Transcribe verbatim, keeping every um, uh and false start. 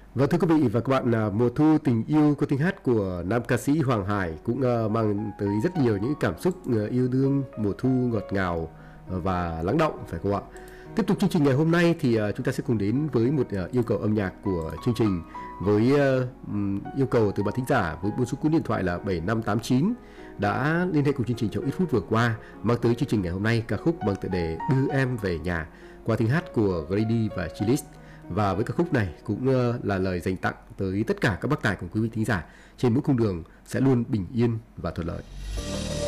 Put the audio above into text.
Vâng, thưa quý vị và các bạn, à, mùa thu tình yêu có tiếng hát của nam ca sĩ Hoàng Hải cũng à, mang tới rất nhiều những cảm xúc à, yêu đương mùa thu ngọt ngào à, và lắng động, phải không ạ? Tiếp tục chương trình ngày hôm nay thì à, chúng ta sẽ cùng đến với một à, yêu cầu âm nhạc của chương trình với à, ừm, yêu cầu từ bạn thính giả với số cú điện thoại là bảy năm tám chín đã liên hệ cùng chương trình trong ít phút vừa qua, mang tới chương trình ngày hôm nay ca khúc bằng tựa đề Đưa Em Về Nhà qua tiếng hát của Grady và Chillies. Và với ca khúc này cũng uh, là lời dành tặng tới tất cả các bác tài cùng quý vị thính giả trên mỗi cung đường sẽ luôn bình yên và thuận lợi.